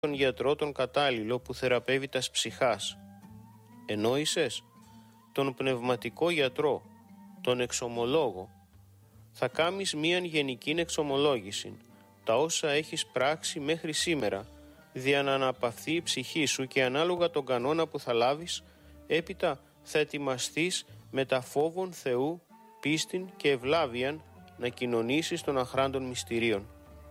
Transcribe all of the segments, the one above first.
τον γιατρό τον κατάλληλο που θεραπεύει τας ψυχάς. Εννοείσες τον πνευματικό γιατρό, τον εξομολόγο. Θα κάμεις μίαν γενικήν εξομολόγηση, τα όσα έχεις πράξει μέχρι σήμερα, δια να αναπαυθεί η ψυχή σου και ανάλογα τον κανόνα που θα λάβεις, έπειτα θα ετοιμαστείς με τα φόβον Θεού, πίστην και ευλάβιαν να κοινωνήσεις των αχράντων μυστηρίων.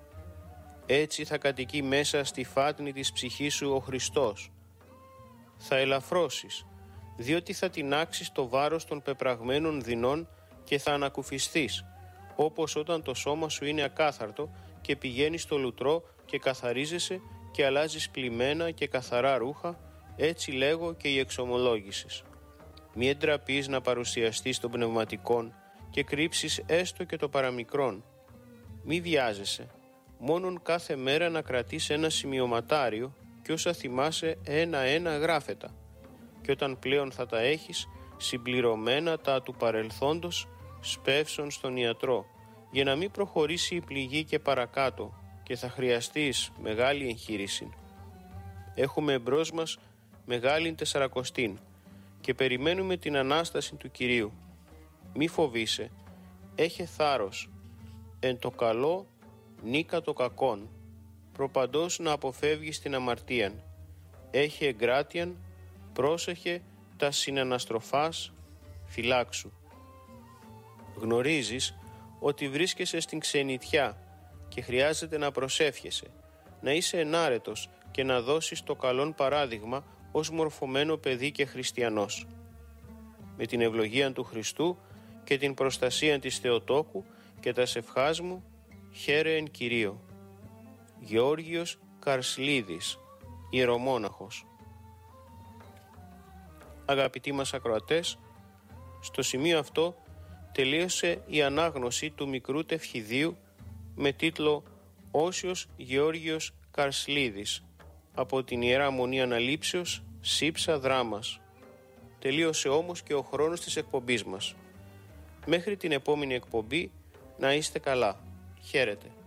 Έτσι θα κατοικεί μέσα στη φάτνη της ψυχής σου ο Χριστός. Θα ελαφρώσεις, διότι θα τινάξεις το βάρος των πεπραγμένων δεινών και θα ανακουφιστείς, όπως όταν το σώμα σου είναι ακάθαρτο και πηγαίνεις στο λουτρό και καθαρίζεσαι και αλλάζεις πλημμένα και καθαρά ρούχα, έτσι λέγω και η εξομολόγησης. Μη εντραπείς να παρουσιαστείς των πνευματικών και κρύψεις έστω και το παραμικρόν. Μη βιάζεσαι, μόνον κάθε μέρα να κρατείς ένα σημειωματάριο και όσα θυμάσαι ένα-ένα γράφετα, και όταν πλέον θα τα έχεις συμπληρωμένα τα του παρελθόντος, σπεύσον στον ιατρό, για να μην προχωρήσει η πληγή και παρακάτω και θα χρειαστείς μεγάλη εγχείρηση. Έχουμε εμπρός μας μεγάλην Τεσσαρακοστήν και περιμένουμε την Ανάσταση του Κυρίου. Μη φοβείσαι, έχε θάρρος, εν το καλό νίκα το κακόν, προπαντός να αποφεύγεις την αμαρτίαν. Έχε εγκράτιαν, πρόσεχε τα συναναστροφάς, φυλάξου. Γνωρίζεις ότι βρίσκεσαι στην ξενιτιά και χρειάζεται να προσεύχεσαι, να είσαι ενάρετος και να δώσεις το καλόν παράδειγμα ως μορφωμένο παιδί και χριστιανός. Με την ευλογία του Χριστού και την προστασία της Θεοτόκου και τα σευχάς μου, χαίρε εν Κυρίω. Γεώργιος Καρσλίδης, ιερομόναχος. Αγαπητοί μας ακροατές, στο σημείο αυτό τελείωσε η ανάγνωση του μικρού τευχιδίου με τίτλο «Όσιος Γεώργιος Καρσλίδης» από την Ιερά Μονή Αναλήψεως Σύψα Δράμας. Τελείωσε όμως και ο χρόνος της εκπομπής μας. Μέχρι την επόμενη εκπομπή να είστε καλά. Χαίρετε.